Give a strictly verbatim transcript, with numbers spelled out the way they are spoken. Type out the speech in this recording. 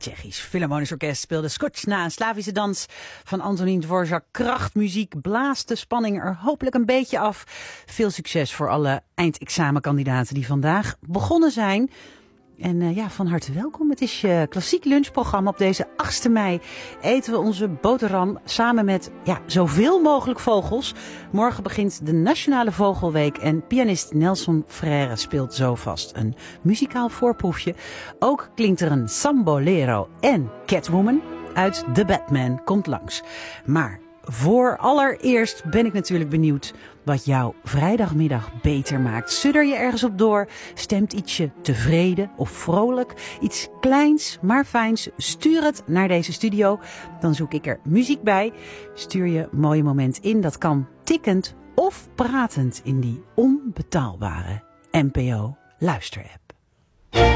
Tsjechisch Philharmonisch Orkest speelde Skočná, een Slavische dans van Antonín Dvořák. Krachtmuziek blaast de spanning er hopelijk een beetje af. Veel succes voor alle eindexamenkandidaten die vandaag begonnen zijn. En uh, ja, van harte welkom. Het is je klassiek lunchprogramma. Op deze achtste mei eten we onze boterham samen met ja, zoveel mogelijk vogels. Morgen begint de Nationale Vogelweek en pianist Nelson Freire speelt zo vast een muzikaal voorproefje. Ook klinkt er een sambolero en Catwoman uit The Batman komt langs. Maar voor allereerst ben ik natuurlijk benieuwd wat jouw vrijdagmiddag beter maakt. Sudder je ergens op door? Stemt ietsje tevreden of vrolijk? Iets kleins maar fijns? Stuur het naar deze studio. Dan zoek ik er muziek bij. Stuur je een mooie moment in. Dat kan tikkend of pratend in die onbetaalbare N P O luisterapp.